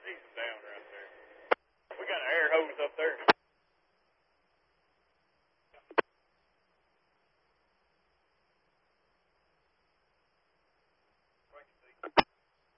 He's down right there. We got an air hose up there.